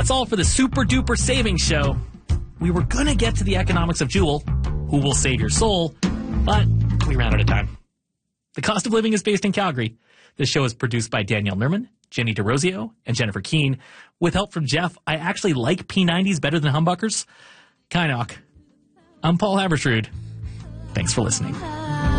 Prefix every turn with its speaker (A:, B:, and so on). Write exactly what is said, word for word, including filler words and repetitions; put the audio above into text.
A: That's all for the Super Duper Savings Show. We were going to get to the economics of Juul, who will save your soul, but we ran out of time. The Cost of Living is based in Calgary. This show is produced by Danielle Nerman, Jenny DeRosio, and Jennifer Keene. With help from Jeff, I actually like P nineties better than humbuckers. Kynoch. I'm Paul Haberstrood. Thanks for listening.